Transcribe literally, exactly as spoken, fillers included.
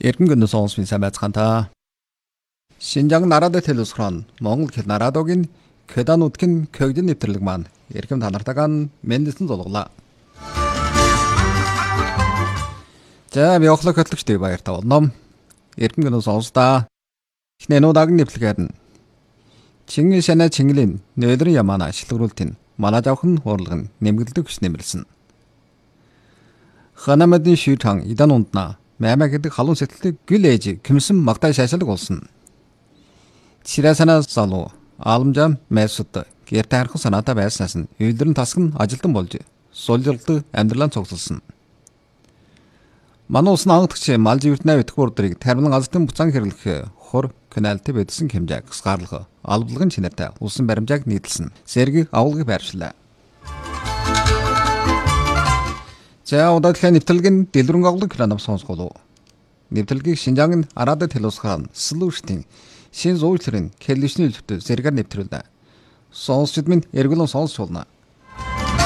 Эргэн сонсвин сайн байцгаана. Шинжаан нараад телевизрон Монгол хэл нараадогийн Кедан нутгийн Көгдөн нэвтрэлэг маань эрхэм танартагаан мэндэлсэн зулглаа. За би охлог хөтлөгчтэй баяртай болно. Эргэн сонсдаа эхнэнүүdag нэвтрэлгээр нь Чингис шанаа Чингэлийн нөлрийн ямаана шилгэрүүлтийн манай завхан хуурлага нэмгэлдэг хүч нэмэлсэн. Ханамадын шүтэн идан унтна маймаа гэдэг халуун сэтгэлтэй гүл ээж гимсэн магтай шашилдаг болсон. Чирасана залуу аламжам мэсүд гэрте харах санаатай байснаас нь үйлдвэрийн тасг нь ажилтан болж сулжилдаг амьдралаа цогцолсон. Манус наагдагч мал живтнаа битг бүрдрийг тармин азтын буцаан хэрэглэх хур каналтай байдсан хэмжээг хасгаарлах албалгын чинартай улсын баримжааг нийтэлсэн. Сэргийг авалгыг байршлаа. За удаадлын нэвтрэлгийн дэлгэрэнг авалгыг хранам сонсголоо. Нэвтрэлгийг Шинжаан Араад телевизхан Слуштин шин зуучларын кэллишний хэлбэрт зэрэгээр нэвтрүүлдэг. Сонсчид минь эргэлэн сонсч болно.